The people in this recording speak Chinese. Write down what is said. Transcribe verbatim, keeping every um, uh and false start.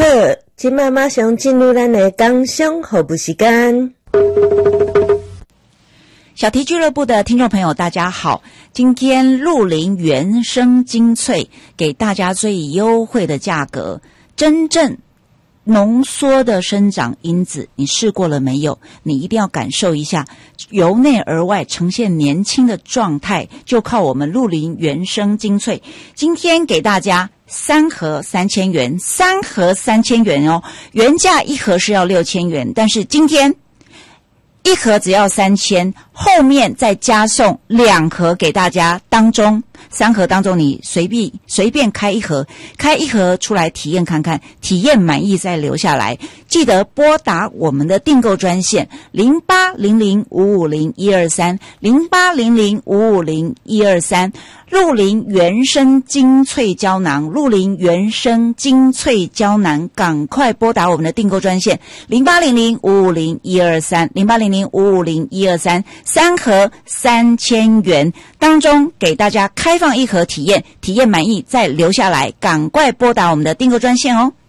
好，现在马上进入咱的工商服务时间。 小题俱乐部的听众朋友大家好，今天鹿林原生精粹给大家最优惠的价格，真正浓缩的生长因子，你试过了没有？你一定要感受一下，由内而外呈现年轻的状态，就靠我们鹿林原生精粹。今天给大家三盒三千元，三盒三千元哦，原价一盒是要六千元，但是今天一盒只要三千，后面再加送两盒给大家，当中三盒当中你随便随便开一盒，开一盒出来体验看看，体验满意再留下来。记得拨打我们的订购专线零八零零五五零一二三零八零零五五零一二三。鹿林原生精粹胶囊，鹿林原生精粹胶囊，赶快拨打我们的订购专线零八零零五五零一二三零八零零五五零一二三，三盒三千元，当中给大家开放一盒体验，体验满意再留下来，赶快拨打我们的订购专线哦。